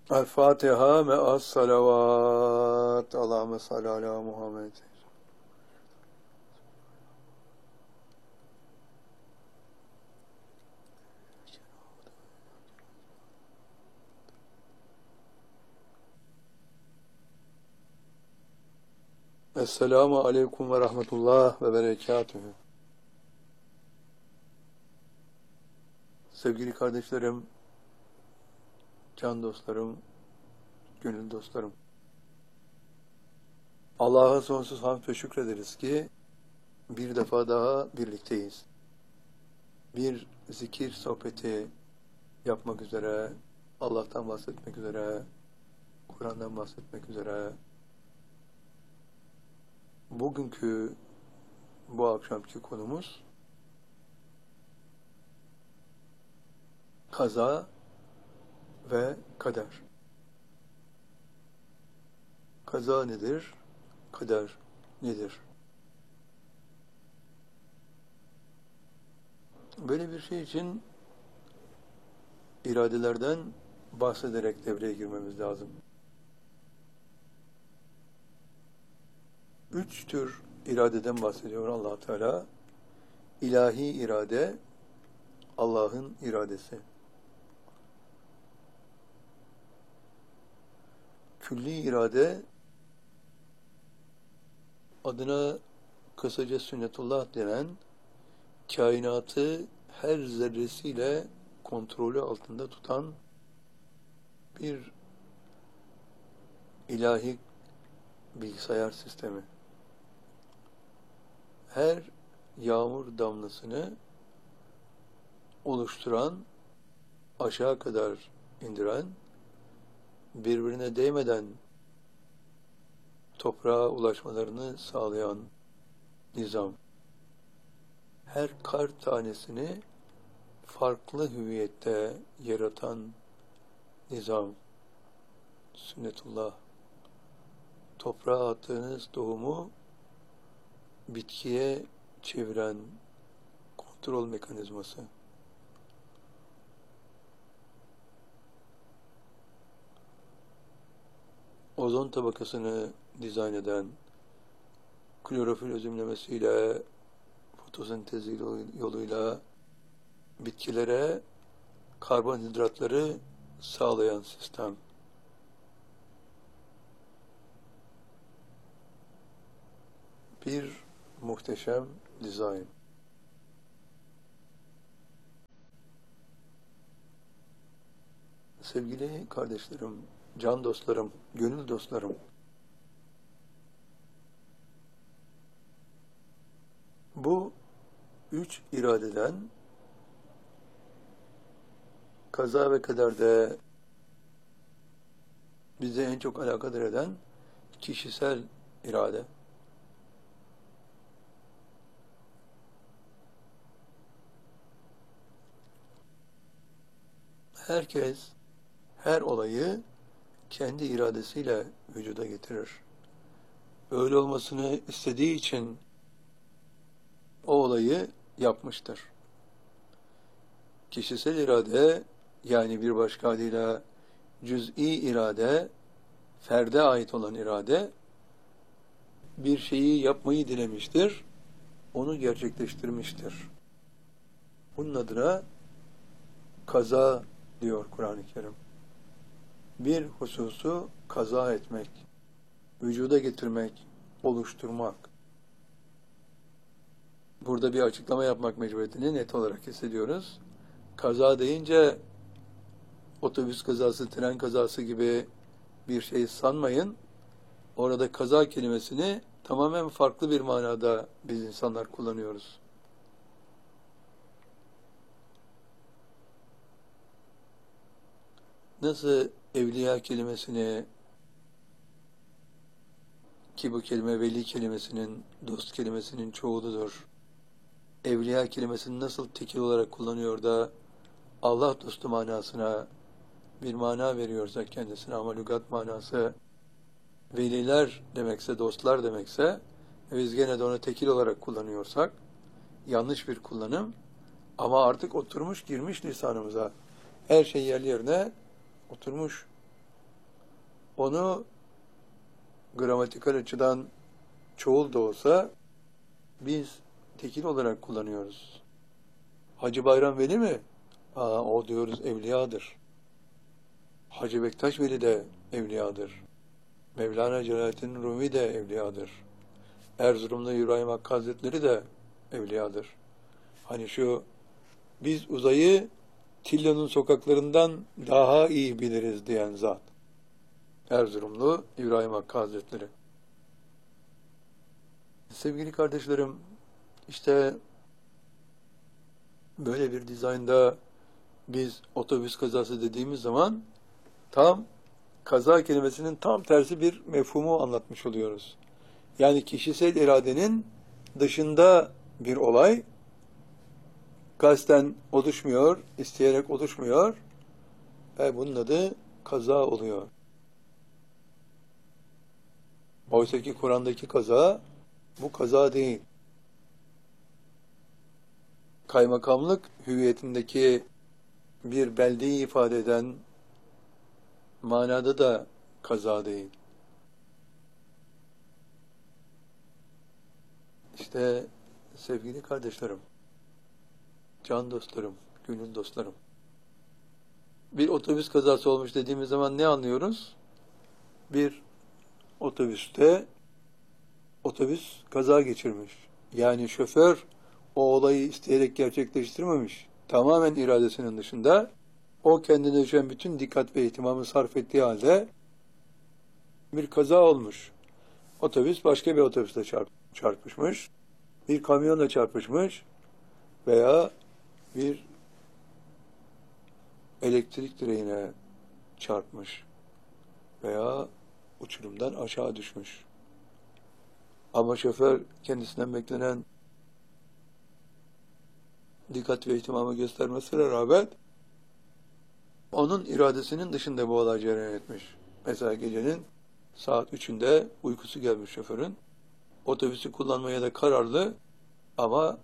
El Fatiha me'as salavat. Allahümme salli ala Muhammed. Esselamu aleyküm ve rahmetullah ve berekatühü. Sevgili kardeşlerim, can dostlarım, gönül dostlarım. Allah'a sonsuz hamd ve şükrederiz ki bir defa daha birlikteyiz. Bir zikir sohbeti yapmak üzere, Allah'tan bahsetmek üzere, Kur'an'dan bahsetmek üzere. Bugünkü, bu akşamki konumuz kaza ve kader. Kaza nedir? Kader nedir? Böyle bir şey için iradelerden bahsederek devreye girmemiz lazım. 3 tür iradeden bahsediyor Allah Teala. İlahi irade, Allah'ın iradesi. Külli irade, adına kısaca sünnetullah denen, kainatı her zerresiyle kontrolü altında tutan bir ilahi bilgisayar sistemi. Her yağmur damlasını oluşturan, aşağı kadar indiren, birbirine değmeden toprağa ulaşmalarını sağlayan nizam. Her kar tanesini farklı hüviyette yaratan nizam. Sünnetullah. Toprağa attığınız tohumu bitkiye çeviren kontrol mekanizması. Ozon tabakasını dizayn eden, klorofil özümlemesiyle, fotosentez yoluyla bitkilere karbonhidratları sağlayan sistem. Bir muhteşem dizayn. Sevgili kardeşlerim, can dostlarım, gönül dostlarım, bu 3 iradeden kaza ve kaderde bizi en çok alakadar eden kişisel irade. Herkes her olayı kendi iradesiyle vücuda getirir. Öyle olmasını istediği için o olayı yapmıştır. Kişisel irade, yani bir başka adıyla cüz'i irade, ferde ait olan irade, bir şeyi yapmayı dilemiştir, onu gerçekleştirmiştir. Bunun adına kaza diyor Kur'an-ı Kerim. Bir hususu kaza etmek, vücuda getirmek, oluşturmak. Burada bir açıklama yapmak mecburiyetini net olarak hissediyoruz. Kaza deyince otobüs kazası, tren kazası gibi bir şey sanmayın. Orada kaza kelimesini tamamen farklı bir manada biz insanlar kullanıyoruz. Nasıl evliya kelimesini, ki bu kelime veli kelimesinin, dost kelimesinin çoğuludur, evliya kelimesini nasıl tekil olarak kullanıyor da Allah dostu manasına bir mana veriyorsa kendisine, ama lügat manası veliler demekse, dostlar demekse, biz gene de onu tekil olarak kullanıyorsak yanlış bir kullanım, ama artık oturmuş girmiş lisanımıza. Her şey yerli yerine oturmuş. Onu gramatikal açıdan çoğul da olsa biz tekil olarak kullanıyoruz. Hacı Bayram Veli mi? O diyoruz evliyadır. Hacı Bektaş Veli de evliyadır. Mevlana Celaleddin Rumi de evliyadır. Erzurumlu İbrahim Hakkı Hazretleri de evliyadır. Hani şu, biz uzayı Tillo'nun sokaklarından daha iyi biliriz diyen zat. Erzurumlu İbrahim Hakkı Hazretleri. Sevgili kardeşlerim, işte böyle bir dizaynda biz otobüs kazası dediğimiz zaman tam kaza kelimesinin tam tersi bir mefhumu anlatmış oluyoruz. Yani kişisel iradenin dışında bir olay, kasten oluşmuyor, isteyerek oluşmuyor ve bunun adı kaza oluyor. Oysa ki Kur'an'daki kaza, bu kaza değil. Kaymakamlık hüviyetindeki bir beldeyi ifade eden manada da kaza değil. İşte sevgili kardeşlerim, can dostlarım, gönül dostlarım, bir otobüs kazası olmuş dediğimiz zaman ne anlıyoruz? Bir otobüste otobüs kaza geçirmiş. Yani şoför o olayı isteyerek gerçekleştirmemiş. Tamamen iradesinin dışında. O kendine düşen bütün dikkat ve ihtimamı sarf ettiği halde bir kaza olmuş. Otobüs başka bir otobüsle çarpışmış. Bir kamyonla çarpışmış veya bir elektrik direğine çarpmış veya uçurumdan aşağı düşmüş. Ama şoför kendisinden beklenen dikkat ve ihtimamı göstermesine rağmen onun iradesinin dışında bu olay cereyan etmiş. Mesela gecenin saat 3'ünde uykusu gelmiş şoförün. Otobüsü kullanmaya da kararlı ama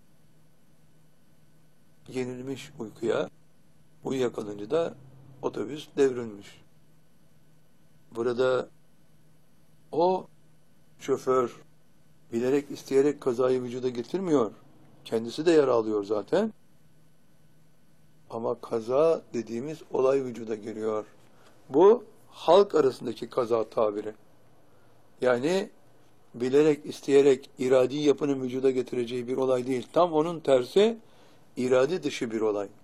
yenilmiş uykuya. Uyuyakalınca da otobüs devrilmiş. Burada o şoför bilerek isteyerek kazayı vücuda getirmiyor. Kendisi de yara alıyor zaten. Ama kaza dediğimiz olay vücuda giriyor. Bu halk arasındaki kaza tabiri. Yani bilerek, isteyerek iradi yapının vücuda getireceği bir olay değil. Tam onun tersi irade dışı bir olay.